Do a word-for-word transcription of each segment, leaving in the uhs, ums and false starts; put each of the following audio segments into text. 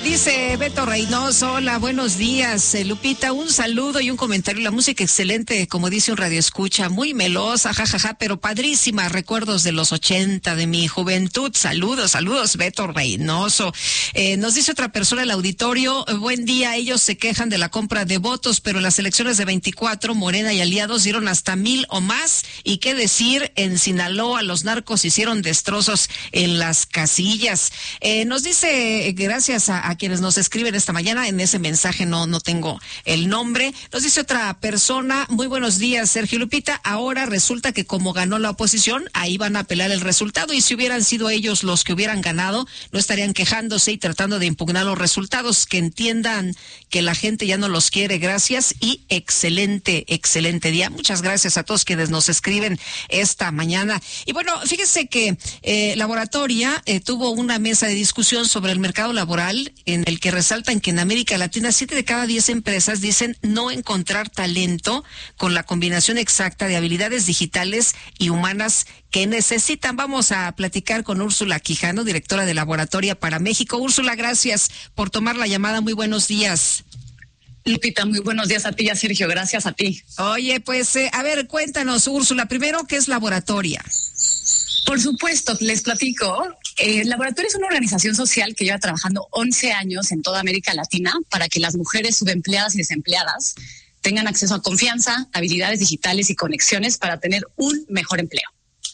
Dice Beto Reynoso, hola, buenos días. Eh, Lupita, un saludo y un comentario. La música excelente, como dice un radioescucha, muy melosa, jajaja, pero padrísima. Recuerdos de los ochenta, de mi juventud. Saludos, saludos, Beto Reynoso. Eh, nos dice otra persona, el auditorio, eh, buen día, ellos se quejan de la compra de votos, pero en las elecciones de veinticuatro, Morena y aliados dieron hasta mil o más. Y qué decir, en Sinaloa los narcos hicieron destrozos en las casillas. Eh, nos dice, eh, gracias a, a quienes nos escriben esta mañana, en ese mensaje no, no tengo el nombre. Nos dice otra persona, muy buenos días, Sergio Lupita, ahora resulta que como ganó la oposición, ahí van a apelar el resultado, y si hubieran sido ellos los que hubieran ganado, no estarían quejándose y tratando de impugnar los resultados. Que entiendan que la gente ya no los quiere. Gracias y excelente, excelente día. Muchas gracias a todos quienes nos escriben esta mañana. Y bueno, fíjese que eh, Laboratoria eh, tuvo una mesa de discusión sobre el mercado laboral, en el que resaltan que en América Latina siete de cada diez empresas dicen no encontrar talento con la combinación exacta de habilidades digitales y humanas que necesitan. Vamos a platicar con Úrsula Quijano, directora de Laboratoria para México. Úrsula, gracias por tomar la llamada. Muy buenos días. Lupita, muy buenos días a ti y a Sergio. Gracias a ti. Oye, pues, eh, a ver, cuéntanos, Úrsula, primero, ¿qué es Laboratoria? Por supuesto, les platico. El Laboratorio es una organización social que lleva trabajando once años en toda América Latina para que las mujeres subempleadas y desempleadas tengan acceso a confianza, habilidades digitales y conexiones para tener un mejor empleo.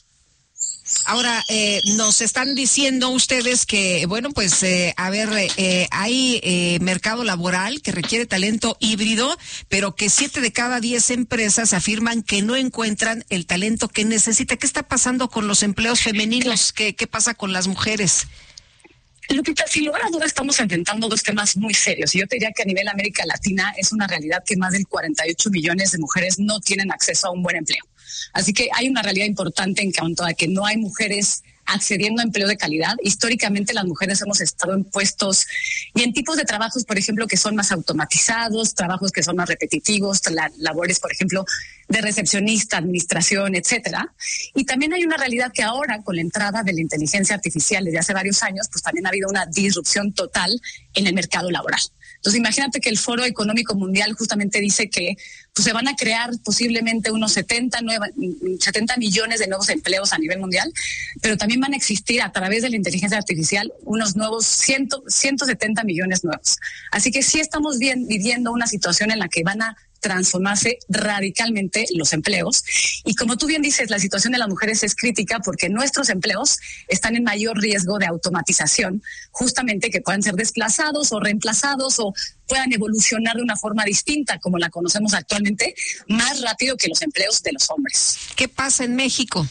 Ahora, eh, nos están diciendo ustedes que, bueno, pues, eh, a ver, eh, hay eh, mercado laboral que requiere talento híbrido, pero que siete de cada diez empresas afirman que no encuentran el talento que necesita. ¿Qué está pasando con los empleos femeninos? ¿Qué, qué pasa con las mujeres? Lupita, sin lugar a dudas estamos enfrentando dos temas muy serios, y yo te diría que a nivel América Latina es una realidad que más del cuarenta y ocho millones de mujeres no tienen acceso a un buen empleo. Así que hay una realidad importante en cuanto a que no hay mujeres accediendo a empleo de calidad. Históricamente las mujeres hemos estado en puestos y en tipos de trabajos, por ejemplo, que son más automatizados, trabajos que son más repetitivos, la, labores, por ejemplo, de recepcionista, administración, etcétera. Y también hay una realidad que ahora, con la entrada de la inteligencia artificial desde hace varios años, pues también ha habido una disrupción total en el mercado laboral. Entonces, imagínate que el Foro Económico Mundial justamente dice que pues, se van a crear posiblemente unos setenta, nueva, setenta millones de nuevos empleos a nivel mundial, pero también van a existir a través de la inteligencia artificial unos nuevos ciento, ciento setenta millones nuevos. Así que sí estamos bien, viviendo una situación en la que van a transformarse radicalmente los empleos. Y como tú bien dices, la situación de las mujeres es crítica porque nuestros empleos están en mayor riesgo de automatización, justamente que puedan ser desplazados o reemplazados o puedan evolucionar de una forma distinta como la conocemos actualmente, más rápido que los empleos de los hombres. ¿Qué pasa en México?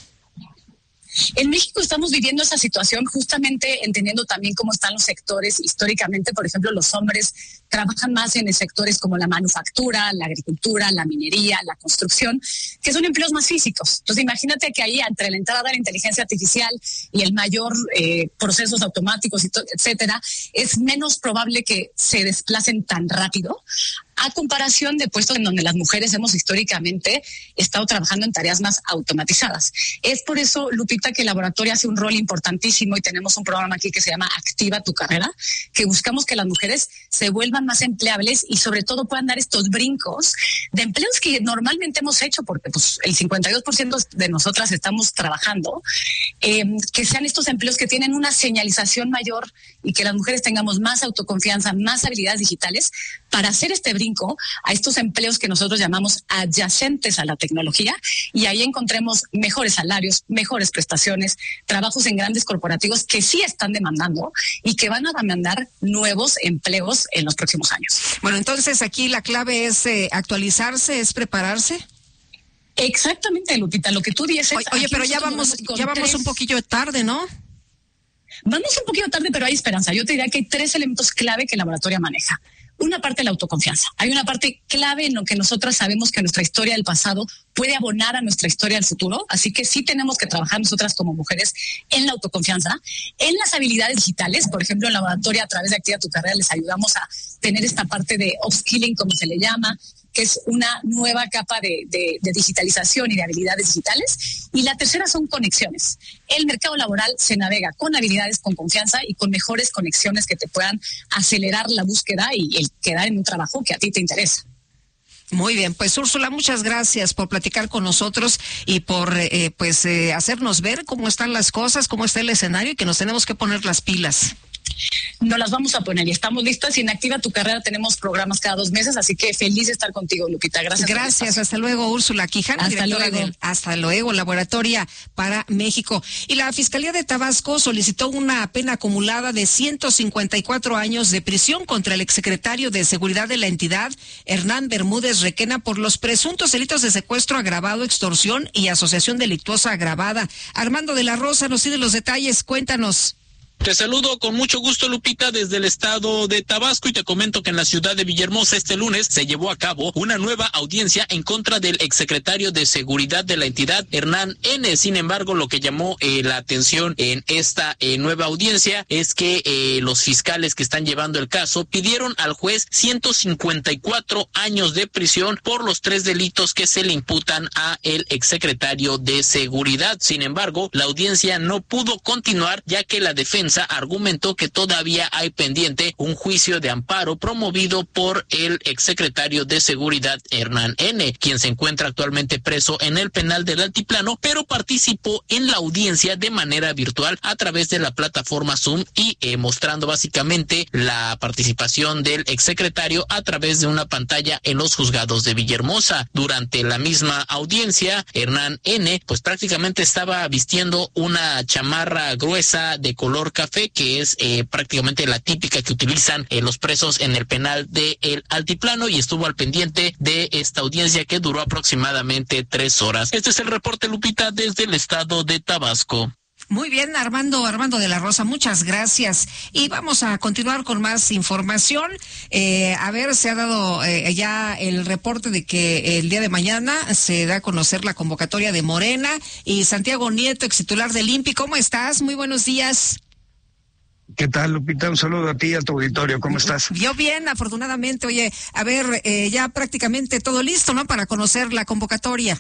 En México estamos viviendo esa situación justamente entendiendo también cómo están los sectores históricamente. Por ejemplo, los hombres trabajan más en sectores como la manufactura, la agricultura, la minería, la construcción, que son empleos más físicos. Entonces, imagínate que ahí, entre la entrada de la inteligencia artificial y el mayor eh, procesos automáticos, y etcétera, es menos probable que se desplacen tan rápido, a comparación de puestos en donde las mujeres hemos históricamente estado trabajando en tareas más automatizadas. Es por eso, Lupita, que el laboratorio hace un rol importantísimo y tenemos un programa aquí que se llama Activa tu Carrera, que buscamos que las mujeres se vuelvan más empleables y sobre todo puedan dar estos brincos de empleos que normalmente hemos hecho, porque pues el cincuenta y dos por ciento de nosotras estamos trabajando, eh, que sean estos empleos que tienen una señalización mayor y que las mujeres tengamos más autoconfianza, más habilidades digitales para hacer este brinco a estos empleos que nosotros llamamos adyacentes a la tecnología, y ahí encontremos mejores salarios, mejores prestaciones, trabajos en grandes corporativos que sí están demandando y que van a demandar nuevos empleos en los próximos años. Bueno, entonces aquí la clave es eh, actualizarse, es prepararse. Exactamente, Lupita, lo que tú dices. Oye, oye pero ya vamos, ya vamos tres... un poquillo tarde, ¿no? Vamos un poquito tarde, pero hay esperanza. Yo te diría que hay tres elementos clave que el laboratorio maneja. Una parte, la autoconfianza. Hay una parte clave en lo que nosotras sabemos que nuestra historia del pasado puede abonar a nuestra historia del futuro. Así que sí tenemos que trabajar nosotras como mujeres en la autoconfianza, en las habilidades digitales. Por ejemplo, en la laboratorio, a través de Activa tu Carrera, les ayudamos a tener esta parte de upskilling, como se le llama, que es una nueva capa de, de, de digitalización y de habilidades digitales. Y la tercera son conexiones. El mercado laboral se navega con habilidades, con confianza y con mejores conexiones que te puedan acelerar la búsqueda y el quedar en un trabajo que a ti te interesa. Muy bien, pues Úrsula, muchas gracias por platicar con nosotros y por eh, pues eh, hacernos ver cómo están las cosas, cómo está el escenario y que nos tenemos que poner las pilas. No las vamos a poner y estamos listas y en Activa tu Carrera tenemos programas cada dos meses, así que feliz de estar contigo, Lupita. Gracias. Gracias, hasta luego, Úrsula Quijano, hasta directora luego. del Hasta Luego, Laboratoria para México. Y la Fiscalía de Tabasco solicitó una pena acumulada de ciento cincuenta y cuatro años de prisión contra el exsecretario de Seguridad de la entidad, Hernán Bermúdez Requena, por los presuntos delitos de secuestro agravado, extorsión y asociación delictuosa agravada. Armando de la Rosa nos tiene los detalles, cuéntanos. Te saludo con mucho gusto, Lupita, desde el estado de Tabasco y te comento que en la ciudad de Villahermosa este lunes se llevó a cabo una nueva audiencia en contra del exsecretario de Seguridad de la entidad, Hernán N. Sin embargo, lo que llamó eh, la atención en esta eh, nueva audiencia es que eh, los fiscales que están llevando el caso pidieron al juez ciento cincuenta y cuatro años de prisión por los tres delitos que se le imputan a el exsecretario de Seguridad. Sin embargo, la audiencia no pudo continuar ya que la defensa argumentó que todavía hay pendiente un juicio de amparo promovido por el exsecretario de Seguridad Hernán N., quien se encuentra actualmente preso en el penal del Altiplano, pero participó en la audiencia de manera virtual a través de la plataforma Zoom y eh, mostrando básicamente la participación del exsecretario a través de una pantalla en los juzgados de Villahermosa. Durante la misma audiencia, Hernán N. pues prácticamente estaba vistiendo una chamarra gruesa de color café, que es eh, prácticamente la típica que utilizan eh, los presos en el penal de El Altiplano, y estuvo al pendiente de esta audiencia que duró aproximadamente tres horas. Este es el reporte, Lupita, desde el estado de Tabasco. Muy bien, Armando, Armando de la Rosa, muchas gracias. Y vamos a continuar con más información. Eh, a ver, se ha dado eh, ya el reporte de que el día de mañana se da a conocer la convocatoria de Morena. Y Santiago Nieto, ex titular del I N P I, ¿cómo estás? Muy buenos días. ¿Qué tal, Lupita? Un saludo a ti y a tu auditorio. ¿Cómo estás? Yo bien, afortunadamente. Oye, a ver, eh, ya prácticamente todo listo, ¿no? Para conocer la convocatoria.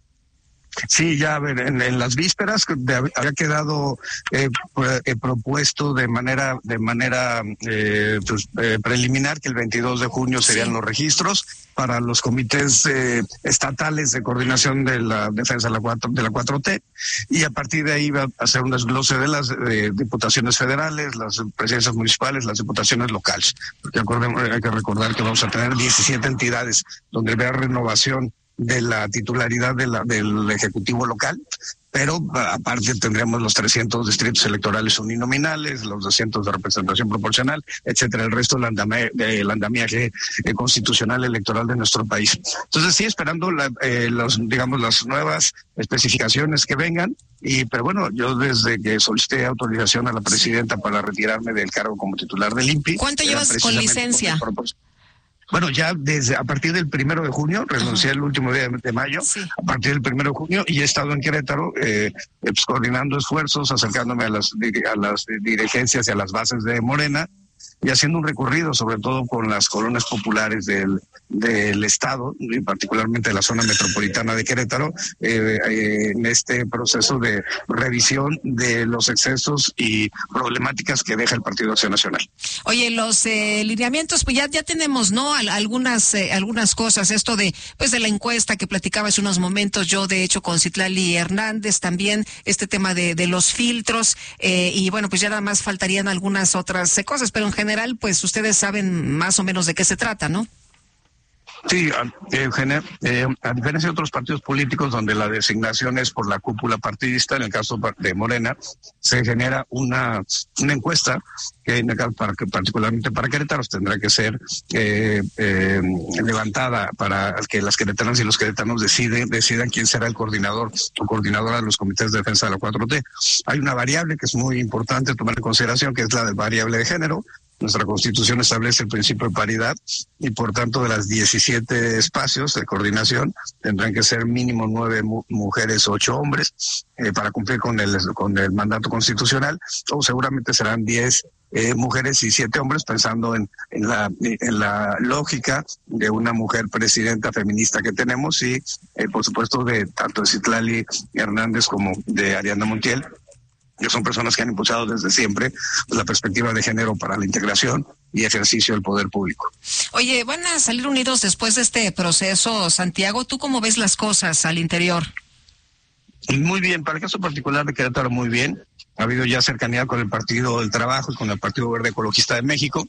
Sí, ya a ver, en, en las vísperas de, había quedado eh, eh, propuesto de manera de manera eh, pues, eh, preliminar que el veintidós de junio serían sí. los registros para los comités eh, estatales de coordinación de la defensa de la cuatro, de la cuatro T, y a partir de ahí iba a hacer un desglose de las eh, diputaciones federales, las presidencias municipales, las diputaciones locales, porque acordemos, hay que recordar que vamos a tener diecisiete entidades donde habrá renovación de la titularidad de la, del Ejecutivo local, pero aparte tendremos los trescientos distritos electorales uninominales, los doscientos de representación proporcional, etcétera, el resto del andamiaje, del andamiaje eh, constitucional electoral de nuestro país. Entonces sí, esperando la, eh, los, digamos, las nuevas especificaciones que vengan, y pero bueno, yo desde que solicité autorización a la presidenta para retirarme del cargo como titular del I N P I. ¿Cuánto llevas con licencia? Bueno, ya desde a partir del primero de junio, renuncié el último día de, de mayo, sí. a partir del primero de junio, y he estado en Querétaro eh, pues, coordinando esfuerzos, acercándome a las, a las dirigencias y a las bases de Morena, y haciendo un recorrido, sobre todo con las colonias populares del, del estado, y particularmente de la zona metropolitana de Querétaro, eh, eh, en este proceso de revisión de los excesos y problemáticas que deja el Partido Acción Nacional. Oye, los eh, lineamientos, pues ya ya tenemos, ¿no? Al, algunas eh, algunas cosas, esto de pues de la encuesta que platicaba hace unos momentos, yo de hecho con Citlali Hernández, también este tema de, de los filtros, eh, y bueno, pues ya nada más faltarían algunas otras eh, cosas, pero en general, pues ustedes saben más o menos de qué se trata, ¿no? Sí, eh, eh, a diferencia de otros partidos políticos donde la designación es por la cúpula partidista, en el caso de Morena, se genera una, una encuesta que, en el caso para que particularmente para Querétaro, tendrá que ser eh, eh, levantada para que las queretanas y los queretanos deciden, decidan quién será el coordinador o coordinadora de los comités de defensa de la cuatro T. Hay una variable que es muy importante tomar en consideración, que es la de variable de género. Nuestra Constitución establece el principio de paridad y, por tanto, de las diecisiete espacios de coordinación tendrán que ser mínimo nueve mu- mujeres, ocho hombres eh, para cumplir con el con el mandato constitucional, o seguramente serán diez eh, mujeres y siete hombres, pensando en, en, la, en la lógica de una mujer presidenta feminista que tenemos y, eh, por supuesto, de tanto de Citlali Hernández como de Ariadna Montiel, que son personas que han impulsado desde siempre la perspectiva de género para la integración y ejercicio del poder público. Oye, ¿van a salir unidos después de este proceso, Santiago? ¿Tú cómo ves las cosas al interior? Muy bien, para el caso particular de Querétaro, muy bien. Ha habido ya cercanía con el Partido del Trabajo y con el Partido Verde Ecologista de México.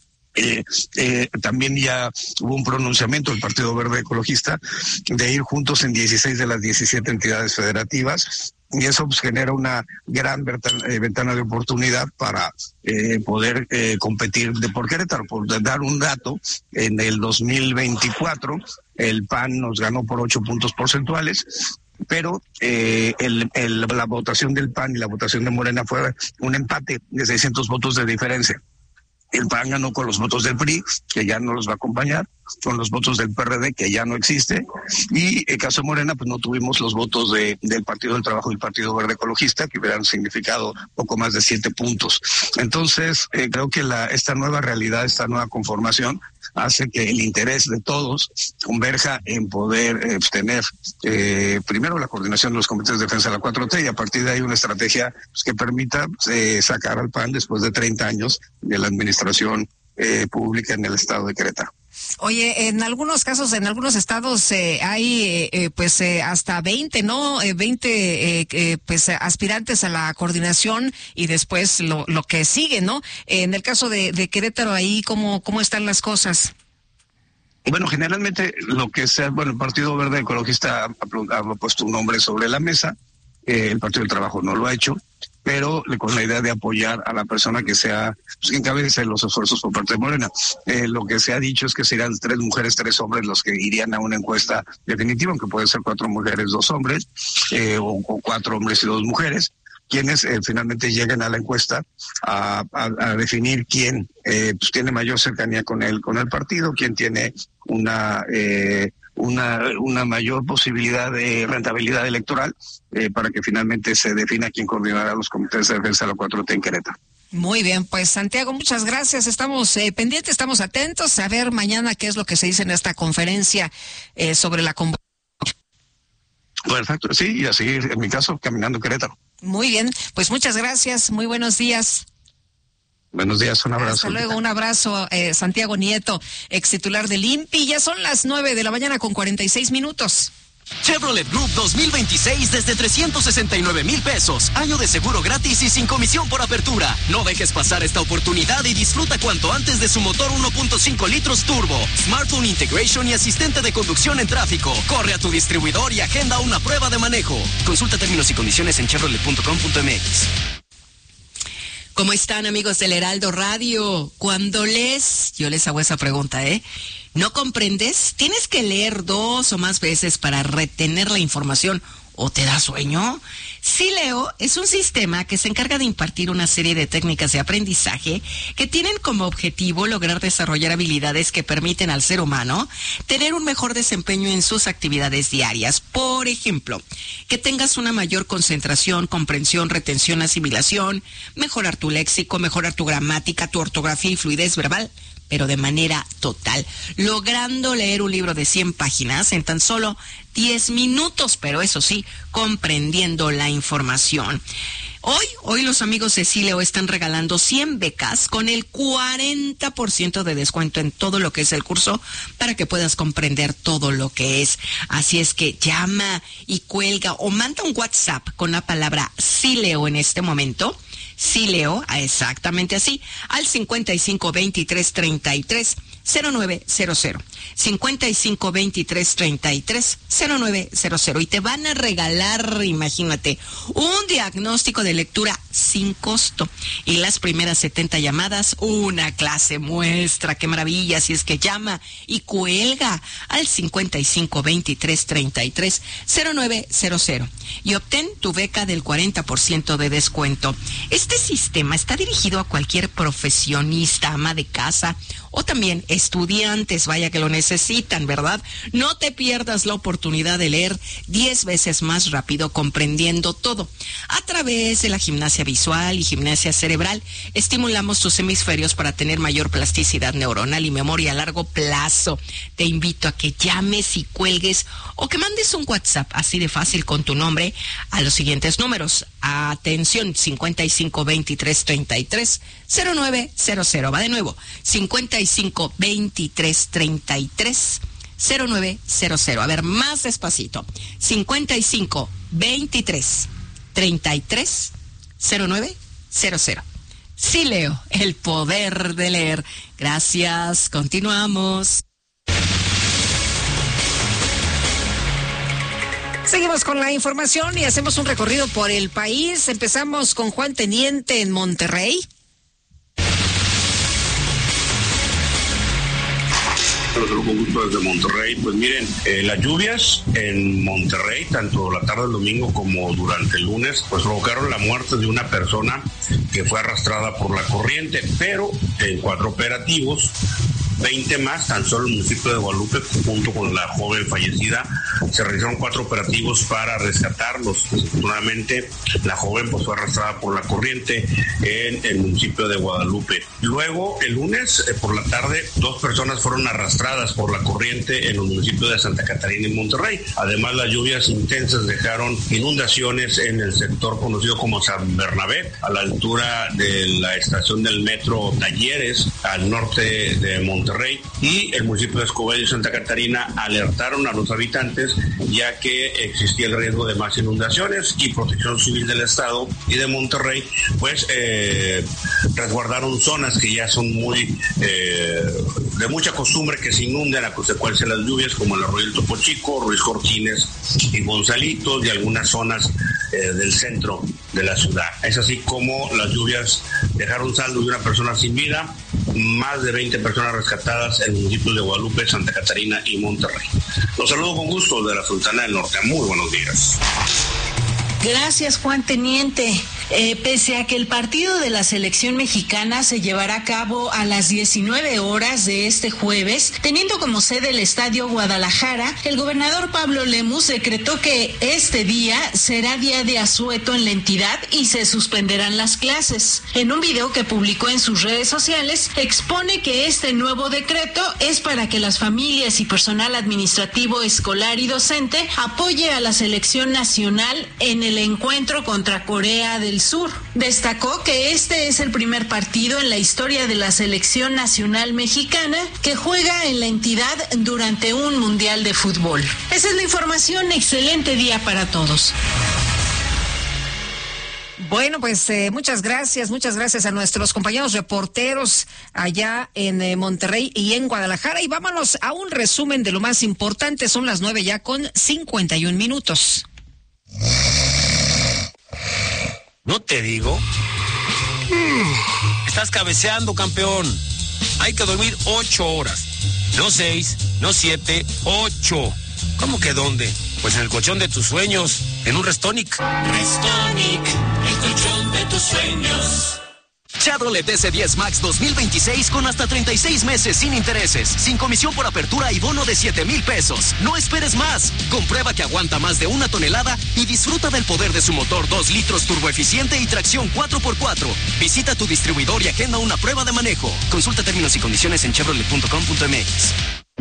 Eh, eh, también ya hubo un pronunciamiento del Partido Verde Ecologista de ir juntos en dieciséis de las diecisiete entidades federativas, y eso pues genera una gran ventana, eh, ventana de oportunidad para eh, poder eh, competir de por Querétaro. Por dar un dato, en el dos mil veinticuatro el P A N nos ganó por ocho puntos porcentuales, pero eh, el, el, la votación del P A N y la votación de Morena fue un empate de seiscientos votos de diferencia. El P A N ganó con los votos del P R I, que ya no los va a acompañar, con los votos del P R D, que ya no existe, y en caso de Morena, pues no tuvimos los votos de, del Partido del Trabajo y el Partido Verde Ecologista, que hubieran significado poco más de siete puntos. Entonces, eh, creo que la esta nueva realidad, esta nueva conformación, hace que el interés de todos converja en poder eh, tener eh, primero la coordinación de los comités de defensa de la cuatro T y a partir de ahí una estrategia pues, que permita eh, sacar al P A N después de treinta años de la administración eh, pública en el estado de Querétaro. Oye, en algunos casos, en algunos estados eh, hay eh, pues eh, hasta veinte, ¿no? Eh, veinte eh, eh, pues aspirantes a la coordinación y después lo, lo que sigue, ¿no? Eh, en el caso de, de Querétaro, ahí, ¿cómo, cómo están las cosas? Bueno, generalmente lo que sea, bueno, el Partido Verde Ecologista ha, ha puesto un nombre sobre la mesa, eh, el Partido del Trabajo no lo ha hecho, pero con la idea de apoyar a la persona que sea, pues, que encabece los esfuerzos por parte de Morena. Eh, lo que se ha dicho es que serán tres mujeres, tres hombres los que irían a una encuesta definitiva, aunque puede ser cuatro mujeres, dos hombres, eh, o, o cuatro hombres y dos mujeres, quienes eh, finalmente lleguen a la encuesta a, a, a definir quién eh, pues, tiene mayor cercanía con el, con el partido, quién tiene una... Eh, una una mayor posibilidad de rentabilidad electoral eh, para que finalmente se defina quién coordinará los comités de defensa de la cuatro T en Querétaro. Muy bien, pues Santiago, muchas gracias. Estamos eh, pendientes, estamos atentos a ver mañana qué es lo que se dice en esta conferencia eh, sobre la convocatoria. Perfecto, sí, y a seguir, en mi caso, caminando Querétaro. Muy bien, pues muchas gracias, muy buenos días. Buenos días, un abrazo. Hasta luego, un abrazo, eh, Santiago Nieto, ex titular del I N P I. Ya son las nueve de la mañana con cuarenta y seis minutos. Chevrolet Group dos mil veintiséis desde trescientos sesenta y nueve mil pesos. Año de seguro gratis y sin comisión por apertura. No dejes pasar esta oportunidad y disfruta cuanto antes de su motor uno punto cinco litros turbo, smartphone integration y asistente de conducción en tráfico. Corre a tu distribuidor y agenda una prueba de manejo. Consulta términos y condiciones en chevrolet punto com punto m x. ¿Cómo están, amigos del Heraldo Radio? Cuando lees, yo les hago esa pregunta, ¿eh? ¿No comprendes? ¿Tienes que leer dos o más veces para retener la información o te da sueño? Sileo es un sistema que se encarga de impartir una serie de técnicas de aprendizaje que tienen como objetivo lograr desarrollar habilidades que permiten al ser humano tener un mejor desempeño en sus actividades diarias. Por ejemplo, que tengas una mayor concentración, comprensión, retención, asimilación, mejorar tu léxico, mejorar tu gramática, tu ortografía y fluidez verbal, pero de manera total, logrando leer un libro de cien páginas en tan solo diez minutos, pero eso sí, comprendiendo la información. Hoy, hoy los amigos de Sileo están regalando cien becas con el cuarenta por ciento de descuento en todo lo que es el curso para que puedas comprender todo lo que es. Así es que llama y cuelga o manda un WhatsApp con la palabra Sileo en este momento. Sileo, exactamente así, al cincuenta y cinco veintitrés treinta y tres cero nueve cero cero. cincuenta y cinco veintitrés treinta y tres cero nueve cero cero. Y te van a regalar, imagínate, un diagnóstico de lectura sin costo. Y las primeras setenta llamadas, una clase muestra. ¡Qué maravilla! Así es que llama y cuelga al cincuenta y cinco veintitrés treinta y tres cero nueve cero cero. Y obtén tu beca del cuarenta por ciento de descuento. Este sistema está dirigido a cualquier profesionista, ama de casa o también estudiantes, vaya que lo necesitan, ¿verdad? No te pierdas la oportunidad de leer diez veces más rápido comprendiendo todo a través de la gimnasia gimnasia visual y gimnasia cerebral. Estimulamos tus hemisferios para tener mayor plasticidad neuronal y memoria a largo plazo. Te invito a que llames y cuelgues o que mandes un WhatsApp así de fácil con tu nombre a los siguientes números. Atención, cincuenta y cinco veintitrés treinta y tres cero nueve cero cero. Va de nuevo, cincuenta y cinco veintitrés treinta y tres cero nueve cero cero. A ver, más despacito. cincuenta y cinco veintitrés treinta y tres cero nueve cero cero. Sí, Leo, el poder de leer. Gracias, continuamos. Seguimos con la información y hacemos un recorrido por el país. Empezamos con Juan Teniente en Monterrey. Los saludo con gusto desde Monterrey. Pues miren, eh, las lluvias en Monterrey, tanto la tarde del domingo como durante el lunes, pues provocaron la muerte de una persona que fue arrastrada por la corriente, pero en cuatro operativos, veinte más, tan solo el municipio de Guadalupe, junto con la joven fallecida, se realizaron cuatro operativos para rescatarlos. Desafortunadamente, la joven pues fue arrastrada por la corriente en el municipio de Guadalupe. Luego, el lunes, eh, por la tarde, dos personas fueron arrastradas por la corriente en los municipios de Santa Catarina y Monterrey. Además, las lluvias intensas dejaron inundaciones en el sector conocido como San Bernabé, a la altura de la estación del metro Talleres, al norte de Monterrey. Y el municipio de Escobedo y Santa Catarina alertaron a los habitantes, ya que existía el riesgo de más inundaciones, y Protección Civil del Estado y de Monterrey pues eh, resguardaron zonas que ya son muy eh, de mucha costumbre que se inunden a consecuencia de las lluvias, como el arroyo del Topo Chico, Ruiz Cortines y Gonzalitos, y algunas zonas eh, del centro de la ciudad. Es así como las lluvias dejaron saldo de una persona sin vida, más de veinte personas rescatadas en municipios de Guadalupe, Santa Catarina y Monterrey. Los saludo con gusto de la Sultana del Norte. Muy buenos días. Gracias, Juan Teniente. Eh, pese a que el partido de la selección mexicana se llevará a cabo a las diecinueve horas de este jueves, teniendo como sede el Estadio Guadalajara, el gobernador Pablo Lemus decretó que este día será día de asueto en la entidad y se suspenderán las clases. En un video que publicó en sus redes sociales, expone que este nuevo decreto es para que las familias y personal administrativo, escolar y docente apoye a la selección nacional en el encuentro contra Corea del Sur. Destacó que este es el primer partido en la historia de la selección nacional mexicana que juega en la entidad durante un mundial de fútbol. Esa es la información. Excelente día para todos. Bueno, pues eh, muchas gracias, muchas gracias a nuestros compañeros reporteros allá en eh, Monterrey y en Guadalajara. Y vámonos a un resumen de lo más importante. Son las nueve ya con cincuenta y un minutos. ¿No te digo? Mm, estás cabeceando, campeón. Hay que dormir ocho horas. No seis, no siete, ocho. ¿Cómo que dónde? Pues en el colchón de tus sueños, en un Restonic. Restonic, el colchón de tus sueños. Chevrolet S diez Max dos mil veintiséis con hasta treinta y seis meses sin intereses, sin comisión por apertura y bono de siete mil pesos. No esperes más. Comprueba que aguanta más de una tonelada y disfruta del poder de su motor dos litros turboeficiente y tracción cuatro por cuatro. Visita tu distribuidor y agenda una prueba de manejo. Consulta términos y condiciones en chevrolet punto com punto m x.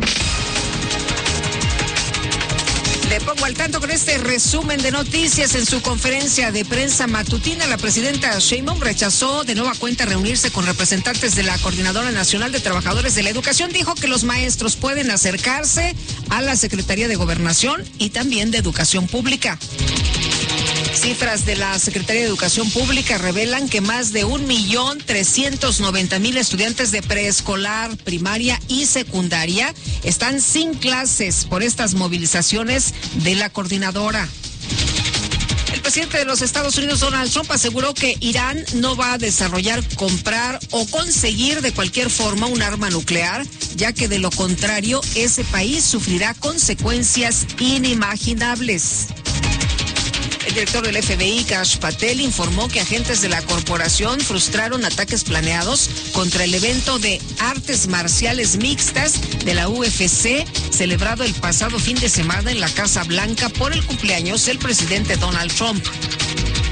Le pongo al tanto con este resumen de noticias. En su conferencia de prensa matutina, la presidenta Sheinbaum rechazó de nueva cuenta reunirse con representantes de la Coordinadora Nacional de Trabajadores de la Educación. Dijo que los maestros pueden acercarse a la Secretaría de Gobernación y también de Educación Pública. Cifras de la Secretaría de Educación Pública revelan que más de un millón trescientos noventa mil estudiantes de preescolar, primaria y secundaria están sin clases por estas movilizaciones de la coordinadora. El presidente de los Estados Unidos, Donald Trump, aseguró que Irán no va a desarrollar, comprar o conseguir de cualquier forma un arma nuclear, ya que de lo contrario ese país sufrirá consecuencias inimaginables. El director del F B I, Kash Patel, informó que agentes de la corporación frustraron ataques planeados contra el evento de artes marciales mixtas de la U F C, celebrado el pasado fin de semana en la Casa Blanca por el cumpleaños del presidente Donald Trump.